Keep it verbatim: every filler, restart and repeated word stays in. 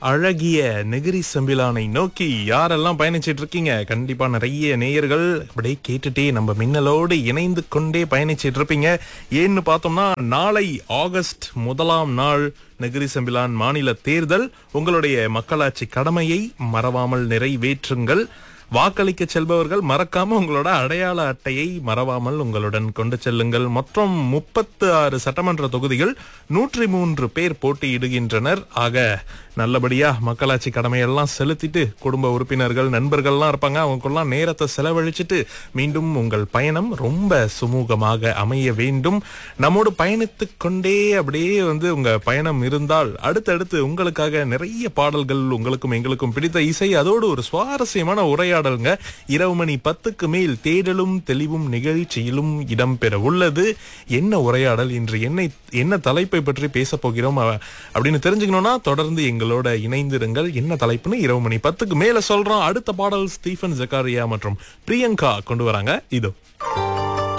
அழகிய நெகிரி செம்பிலானை நோக்கி யாரெல்லாம் பயணிச்சிட்டு இருக்கீங்க? கண்டிப்பா நிறைய நேயர்கள் அப்படியே கேட்டுட்டே நம்ம மின்னலோடு இணைந்து கொண்டே பயணிச்சிட்டு இருப்பீங்க. ஏன்னு பார்த்தோம்னா நாளை ஆகஸ்ட் முதலாம் நாள் நெகிரி செம்பிலான் மாநில தேர்தல். உங்களுடைய மக்களாட்சி கடமையை மறவாமல் நிறைவேற்றுங்கள். வாக்களிக்க செல்பவர்கள் மறக்காம உங்களோட அடையாள அட்டையை மறவாமல் உங்களுடன் கொண்டு செல்லுங்கள். மொத்தம் முப்பத்து ஆறு சட்டமன்ற தொகுதிகள், நூற்றி மூன்று பேர் போட்டியிடுகின்றனர். ஆக நல்லபடியா மக்களாட்சி கடமையெல்லாம் செலுத்திட்டு குடும்ப உறுப்பினர்கள் நண்பர்கள்லாம் இருப்பாங்க, அவங்களுக்கெல்லாம் நேரத்தை செலவழிச்சிட்டு மீண்டும் உங்கள் பயணம் ரொம்ப சுமூகமாக அமைய வேண்டும். நம்மோடு பயணித்து கொண்டே அப்படியே வந்து உங்க பயணம் இருந்தால் அடுத்தடுத்து உங்களுக்காக நிறைய பாடல்கள், உங்களுக்கும் எங்களுக்கும் பிடித்த இசை, அதோடு ஒரு சுவாரஸ்யமான உரையாடலுங்க இரவு மணி பத்துக்கு மேல் தேடலும் தெளிவும் நிகழ்ச்சியிலும் இடம்பெற உள்ளது. என்ன உரையாடல், இன்று என்ன என்ன தலைப்பை பற்றி பேச போகிறோம் அப்படின்னு தெரிஞ்சுக்கணும்னா தொடர்ந்து எங்களோட இணைந்திருங்கள். என்ன தலைப்புன்னு இரவு மணி பத்துக்கு மேல சொல்றோம். அடுத்த பாடல் ஸ்டீஃபன் ஜக்காரியா மற்றும் பிரியங்கா கொண்டு வராங்க. இதோ